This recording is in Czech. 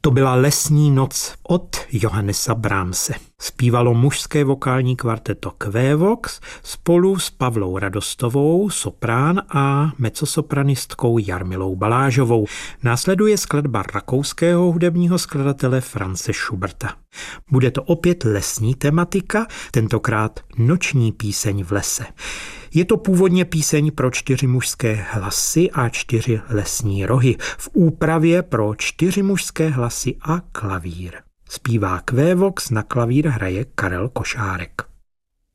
To byla Lesní noc od Johannesa Brahmse. Zpívalo mužské vokální kvarteto Quevox spolu s Pavlou Radostovou, soprán, a mezzosopranistkou Jarmilou Balážovou. Následuje skladba rakouského hudebního skladatele Franze Schuberta. Bude to opět lesní tematika, tentokrát Noční píseň v lese. Je to původně píseň pro 4 mužské hlasy a 4 lesní rohy, v úpravě pro 4 mužské hlasy a klavír. Zpívá Quevox, na klavír hraje Karel Košárek.